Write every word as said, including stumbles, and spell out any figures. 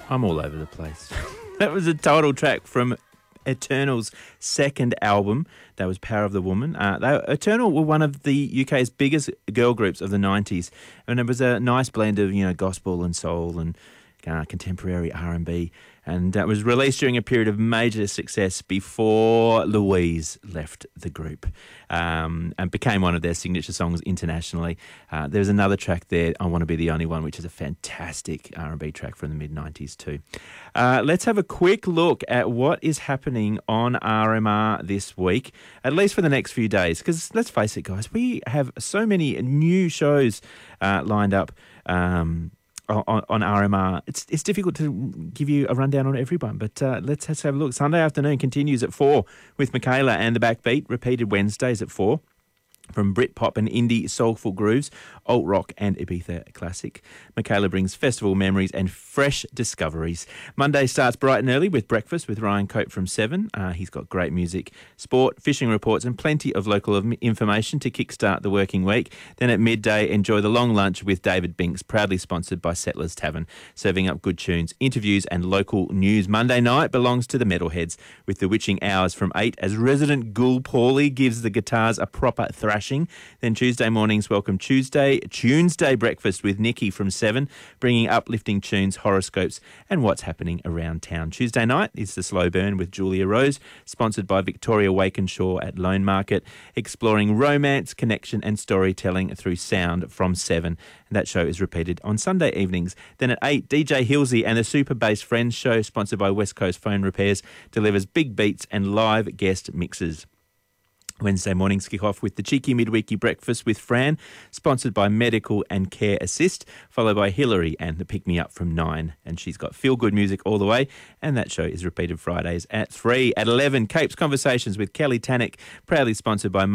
I'm all over the place. That was a title track from Eternal's second album. That was Power of the Woman. Uh, they, Eternal were one of the U K's biggest girl groups of the nineties, and it was a nice blend of, you know, gospel and soul and uh, contemporary R and B, and that was released during a period of major success before Louise left the group, um, and became one of their signature songs internationally. Uh, there's another track there, I Want to Be the Only One, which is a fantastic R and B track from the mid-nineties too. Uh, let's have a quick look at what is happening on R M R this week, at least for the next few days, because let's face it, guys, we have so many new shows uh, lined up um, on, on R M R. It's it's difficult to give you a rundown on everyone, but uh, let's, let's have a look. Sunday afternoon continues at four with Michaela and the Backbeat, repeated Wednesdays at four. From Britpop and indie soulful grooves, alt rock and Ibiza classic, Michaela brings festival memories and fresh discoveries. Monday starts bright and early with breakfast with Ryan Cope from seven. Uh, he's got great music, sport, fishing reports and plenty of local information to kickstart the working week. Then at midday, enjoy the long lunch with David Binks, proudly sponsored by Settlers Tavern, serving up good tunes, interviews and local news. Monday night belongs to the Metalheads with the witching hours from eight as resident ghoul Paulie gives the guitars a proper thrash. Then Tuesday mornings welcome Tuesday, Tuesday breakfast with Nikki from seven, bringing uplifting tunes, horoscopes and what's happening around town. Tuesday night is the Slow Burn with Julia Rose, sponsored by Victoria Wakenshaw at Lone Market, exploring romance, connection and storytelling through sound from seven. And that show is repeated on Sunday evenings. Then at eight, D J Hilsey and the Super Bass Friends show, sponsored by West Coast Phone Repairs, delivers big beats and live guest mixes. Wednesday mornings kick off with the cheeky midweeky breakfast with Fran, sponsored by Medical and Care Assist, followed by Hillary and the Pick Me Up from nine. And she's got feel-good music all the way, and that show is repeated Fridays at three. At eleven, Cape's Conversations with Kelly Tannick, proudly sponsored by